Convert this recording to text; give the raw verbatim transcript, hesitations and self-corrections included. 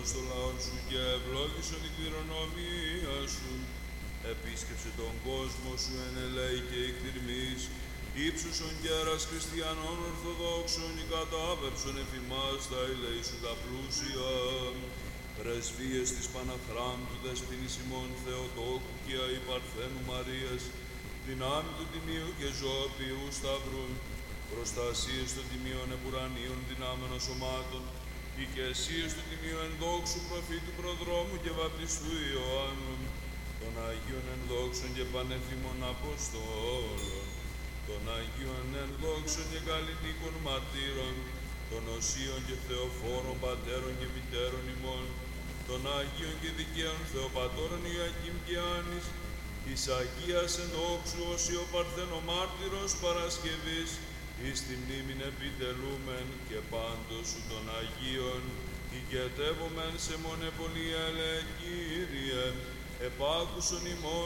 στο λαό σου και ευλόγησον την κληρονομία σου. Επίσκεψε τον κόσμο σου εν ελέη και εκτιρμής, ύψουσον κέρας χριστιανών ορθοδόξων, ή κατάβεψον εφημάς τα ελέη σου τα πλούσια. Πρεσβείες της Παναχράμ του Δεσποινής ημών Θεοτόκου και αη Παρθένου Μαρίας, δυνάμει του Τιμίου και ζωοποιού σταυρούν, προστασίες των Τιμίων Επουρανίων δυνάμενων σωμάτων, οικεσίες του Τιμίου ενδόξου προφήτου προδρόμου και βαπτιστού Ιωάννου, των Αγίων ενδόξων και πανεφήμων Αποστόλων, των Αγίων ενδόξων και καλλινίκων μαρτύρων, των Οσίων και Θεοφόρων πατέρων και μητέρων ημών, των Αγίων και δικαίων Θεοπατώρων Ιακήμ και Άνης, της Αγίας ενδόξου Οσίου Παρθενομάρτυρος Παρασκευής, εις τη μνήμην επιτελούμεν και πάντως σου των Αγίων, ηγετεύομεν σε μονεπολία ελεε Κύριε, επάκουσον ημών.